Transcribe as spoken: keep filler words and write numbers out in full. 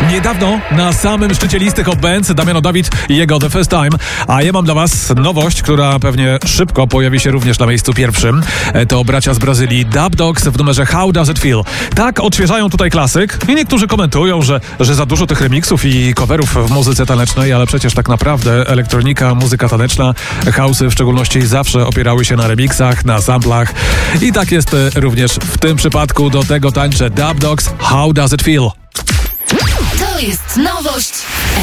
niedawno na samym szczycie listy Hot Bands Damiano David i jego The First Time. A ja mam dla was nowość, która pewnie szybko pojawi się również na miejscu pierwszym. To bracia z Brazylii Dub Dogs w numerze How Does It Feel. Tak odświeżają tutaj klasyk i niektórzy komentują, że, że za dużo tych remixów i coverów w muzyce tanecznej, ale przecież tak naprawdę elektronika, muzyka taneczna, house'y w szczególności zawsze opierały się na remixach, na samplach i tak jest również w tym przypadku. Do tego tańczę Dub Dogs How Does It Feel. To jest nowość